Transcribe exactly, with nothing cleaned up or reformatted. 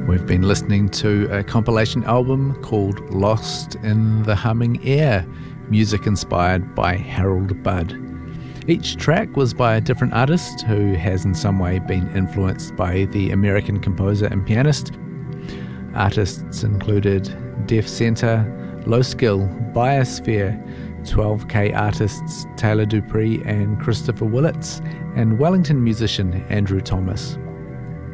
We've been listening to a compilation album called Lost in the Humming Air, music inspired by Harold Budd. Each track was by a different artist who has in some way been influenced by the American composer and pianist. Artists included Def Center, Low Skill, Biosphere, twelve K artists Taylor Dupree and Christopher Willits, and Wellington musician Andrew Thomas.